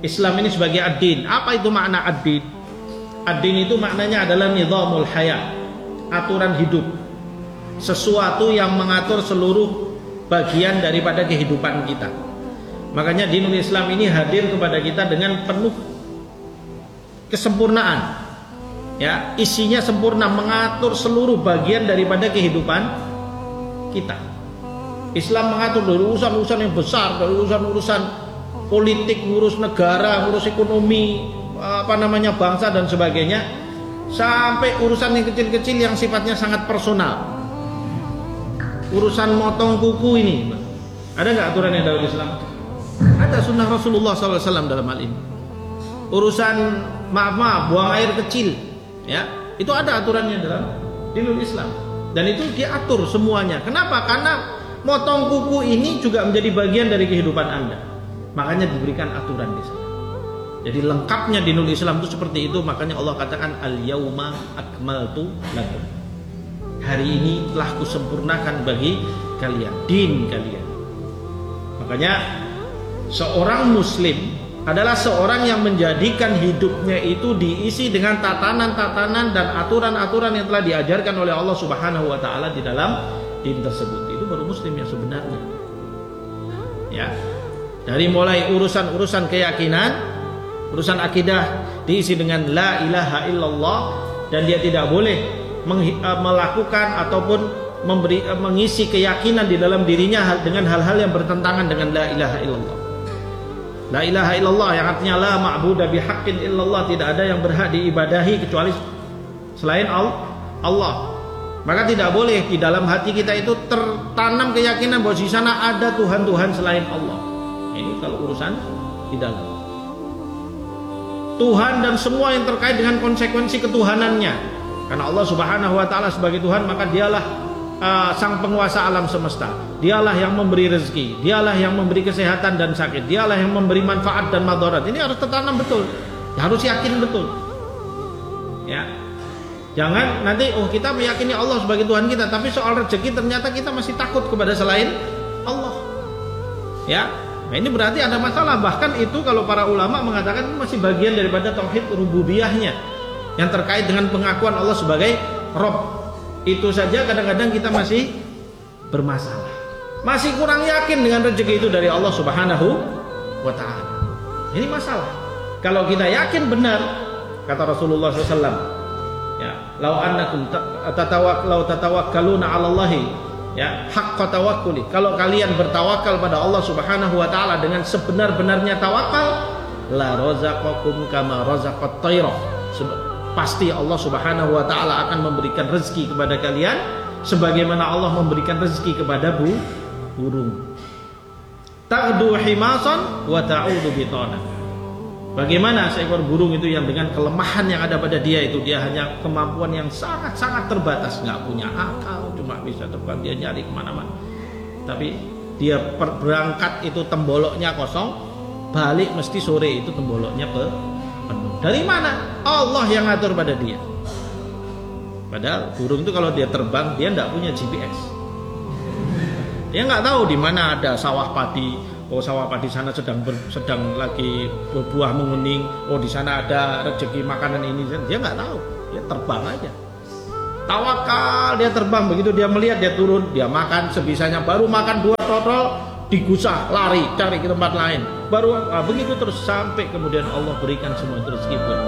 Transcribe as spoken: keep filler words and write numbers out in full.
Islam ini sebagai ad-din. Apa itu makna ad-din? Ad-din itu maknanya adalah nizamul hayat, aturan hidup, sesuatu yang mengatur seluruh bagian daripada kehidupan kita. Makanya dinul Islam ini hadir kepada kita dengan penuh kesempurnaan. Ya, isinya sempurna, mengatur seluruh bagian daripada kehidupan kita. Islam mengatur dari urusan-urusan yang besar, dari urusan-urusan politik, ngurus negara, ngurus ekonomi, apa namanya, bangsa dan sebagainya, sampai urusan yang kecil-kecil yang sifatnya sangat personal. Urusan motong kuku ini, ada nggak aturannya dalam Islam? Ada sunnah Rasulullah shallallahu alaihi wasallam dalam hal ini. Urusan maaf maaf buang air kecil, ya itu ada aturannya dalam dinul Islam, dan itu diatur semuanya. Kenapa? Karena motong kuku ini juga menjadi bagian dari kehidupan Anda, makanya diberikan aturan di sana. Jadi lengkapnya dinul Islam itu seperti itu. Makanya Allah katakan al yauma akmaltu lakum, hari ini telah kusempurnakan bagi kalian din kalian. Makanya seorang muslim adalah seorang yang menjadikan hidupnya itu diisi dengan tatanan-tatanan dan aturan-aturan yang telah diajarkan oleh Allah Subhanahu wa taala di dalam din tersebut. Itu baru muslim yang sebenarnya. Ya. Dari mulai urusan-urusan keyakinan, urusan akidah diisi dengan la ilaha illallah, dan dia tidak boleh melakukan ataupun memberi mengisi keyakinan di dalam dirinya dengan hal-hal yang bertentangan dengan la ilaha illallah. La ilaha illallah yang artinya la ma'budu bihaqqin illallah, tidak ada yang berhak diibadahi kecuali selain Allah. Maka tidak boleh di dalam hati kita itu tertanam keyakinan bahwa di sana ada Tuhan-Tuhan selain Allah. Ini kalau urusan di dalam Tuhan dan semua yang terkait dengan konsekuensi ketuhanannya. Karena Allah Subhanahu wa taala sebagai Tuhan, maka dialah uh, sang penguasa alam semesta. Dialah yang memberi rezeki, dialah yang memberi kesehatan dan sakit, dialah yang memberi manfaat dan madarat. Ini harus tertanam betul, harus yakin betul. Ya, jangan nanti oh kita meyakini Allah sebagai Tuhan kita, tapi soal rezeki ternyata kita masih takut kepada selain Allah. Ya, nah ini berarti ada masalah. Bahkan itu kalau para ulama mengatakan itu masih bagian daripada tauhid rububiyahnya, yang terkait dengan pengakuan Allah sebagai Rabb. Itu saja kadang-kadang kita masih bermasalah, masih kurang yakin dengan rezeki itu dari Allah Subhanahu wa ta'ala. Ini masalah. Kalau kita yakin benar, kata Rasulullah shallallahu alaihi wasallam, ya, lau annakum tatawak lau tatawakkaluna 'ala Allahi, ya, haqqa tawakkuli, kalau kalian bertawakal pada Allah Subhanahu wa ta'ala dengan sebenar-benarnya tawakal, la razaqakum kama razaqat tayra, pasti Allah Subhanahu wa ta'ala akan memberikan rezeki kepada kalian sebagaimana Allah memberikan rezeki kepada bu, burung. Ta'du himasan wa ta'udu bitana. Bagaimana seekor burung itu yang dengan kelemahan yang ada pada dia itu, dia hanya kemampuan yang sangat-sangat terbatas, nggak punya akal, cuma bisa terbang, dia nyari kemana-mana. Tapi dia berangkat itu temboloknya kosong, balik mesti sore itu temboloknya penuh. Dari mana? Allah yang ngatur pada dia. Padahal burung itu kalau dia terbang, dia nggak punya G P S. Dia nggak tahu di mana ada sawah padi. Oh, sawah padi sana sedang ber, sedang lagi berbuah menguning. Oh, di sana ada rezeki makanan ini. Dia nggak tahu. Dia terbang aja. Tawakal, dia terbang. Begitu dia melihat, dia turun, dia makan sebisanya. Baru makan dua totol, digusah, lari, cari ke tempat lain. Baru ah, begitu terus sampai kemudian Allah berikan semua rezeki buat